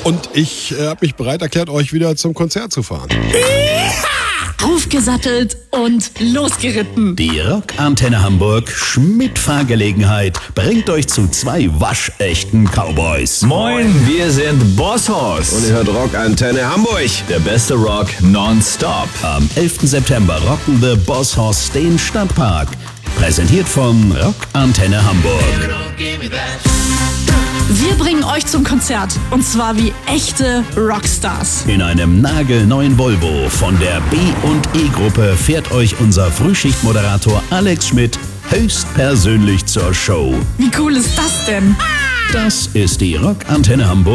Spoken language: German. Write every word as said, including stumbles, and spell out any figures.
Und ich äh, habe mich bereit erklärt, euch wieder zum Konzert zu fahren. Aufgesattelt und losgeritten. Die Rockantenne Hamburg Schmidt-Fahrgelegenheit bringt euch zu zwei waschechten Cowboys. Moin, wir sind Bosshaus. Und ihr hört Rockantenne Hamburg. Der beste Rock nonstop. Am elften September rocken The Bosshaus den Stadtpark. Präsentiert von Rockantenne Hamburg. Wir bringen euch zum Konzert. Und zwar wie echte Rockstars. In einem nagelneuen Volvo von der B und E-Gruppe fährt euch unser Frühschichtmoderator Alex Schmidt höchstpersönlich zur Show. Wie cool ist das denn? Das ist die Rockantenne Hamburg